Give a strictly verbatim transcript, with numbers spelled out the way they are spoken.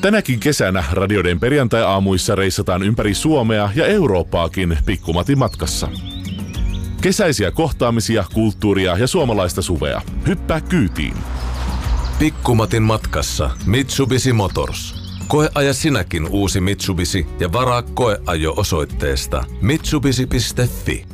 Tänäkin kesänä radioiden perjantai-aamuissa reissataan ympäri Suomea ja Eurooppaakin Pikkumatin matkassa. Kesäisiä kohtaamisia, kulttuuria ja suomalaista suvea. Hyppää kyytiin. Pikkumatin matkassa Mitsubishi Motors. Koeaja sinäkin uusi Mitsubishi ja varaa koeajo osoitteesta mitsubishi piste fi.